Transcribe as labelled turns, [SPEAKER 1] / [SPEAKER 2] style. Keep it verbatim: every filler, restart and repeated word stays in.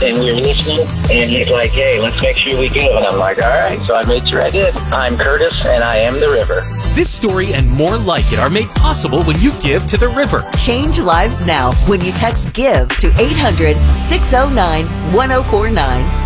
[SPEAKER 1] and we were listening, and he's like, hey, let's make sure we go. And I'm like, all right. So I made sure I did. I'm Curtis, and I am the river.
[SPEAKER 2] This story and more like it are made possible when you give to the river.
[SPEAKER 3] Change lives now when you text GIVE to eight hundred, six oh nine, one oh four nine.